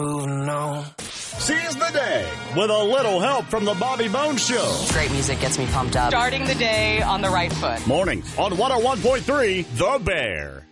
No. Seize the day with a little help from the Bobby Bones Show. Great music gets me pumped up. Starting the day on the right foot. Mornings on 101.3 The Bear.